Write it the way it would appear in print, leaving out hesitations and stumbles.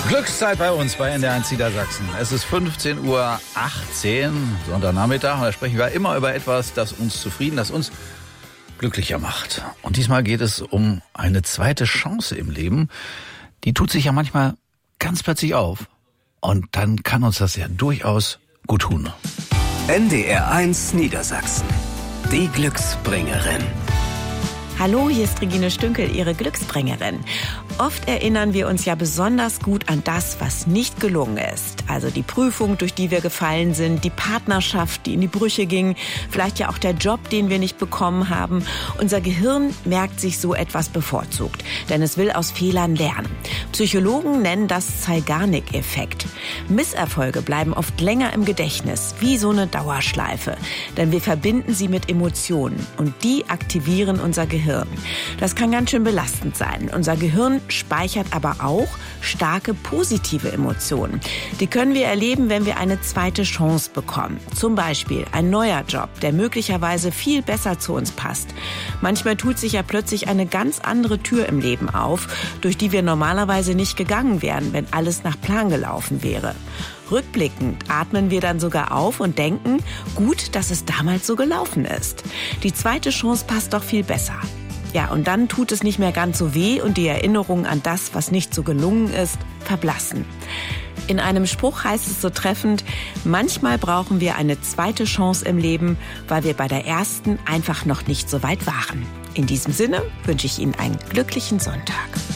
Glückszeit bei uns bei NDR1 Niedersachsen. Es ist 15:18 Uhr, Sonntagnachmittag. Und da sprechen wir immer über etwas, das uns zufrieden, das uns glücklicher macht. Und diesmal geht es um eine zweite Chance im Leben. Die tut sich ja manchmal ganz plötzlich auf. Und dann kann uns das ja durchaus gut tun. NDR1 Niedersachsen. Die Glücksbringerin. Hallo, hier ist Regine Stünkel, Ihre Glücksbringerin. Oft erinnern wir uns ja besonders gut an das, was nicht gelungen ist. Also die Prüfung, durch die wir gefallen sind, die Partnerschaft, die in die Brüche ging, vielleicht ja auch der Job, den wir nicht bekommen haben. Unser Gehirn merkt sich so etwas bevorzugt, denn es will aus Fehlern lernen. Psychologen nennen das Zeigarnik-Effekt. Misserfolge bleiben oft länger im Gedächtnis, wie so eine Dauerschleife. Denn wir verbinden sie mit Emotionen und die aktivieren unser Gehirn. Das kann ganz schön belastend sein. Unser Gehirn speichert aber auch starke positive Emotionen. Die können wir erleben, wenn wir eine zweite Chance bekommen. Zum Beispiel ein neuer Job, der möglicherweise viel besser zu uns passt. Manchmal tut sich ja plötzlich eine ganz andere Tür im Leben auf, durch die wir normalerweise nicht gegangen wären, wenn alles nach Plan gelaufen wäre. Rückblickend atmen wir dann sogar auf und denken, gut, dass es damals so gelaufen ist. Die zweite Chance passt doch viel besser. Ja, und dann tut es nicht mehr ganz so weh und die Erinnerungen an das, was nicht so gelungen ist, verblassen. In einem Spruch heißt es so treffend, manchmal brauchen wir eine zweite Chance im Leben, weil wir bei der ersten einfach noch nicht so weit waren. In diesem Sinne wünsche ich Ihnen einen glücklichen Sonntag.